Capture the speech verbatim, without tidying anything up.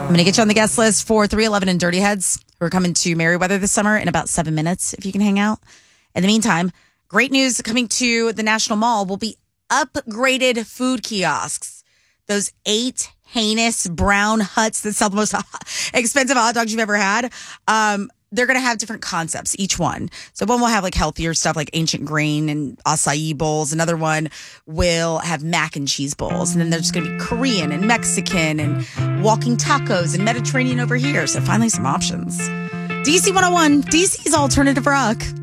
I'm going to get you on the guest list for three eleven and Dirty Heads, who are coming to Merriweather this summer in about seven minutes, if you can hang out. In the meantime, great news coming to the National Mall will be upgraded food kiosks. Those eight heinous brown huts that sell the most expensive hot dogs you've ever had. Um, they're going to have different concepts, each one. So one will have like healthier stuff like ancient grain and acai bowls. Another one will have mac and cheese bowls. And then there's going to be Korean and Mexican and walking tacos and Mediterranean over here. So finally some options. D C one oh one, D C's Alternative Rock.